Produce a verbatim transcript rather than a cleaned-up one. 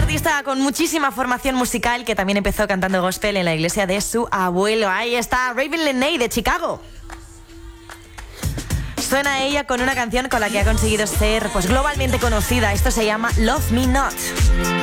artista con muchísima formación musical que también empezó cantando gospel en la iglesia de su abuelo. Ahí está Raven Lenae de Chicago. Suena ella con una canción con la que ha conseguido ser pues globalmente conocida. Esto se llama Love Me Not.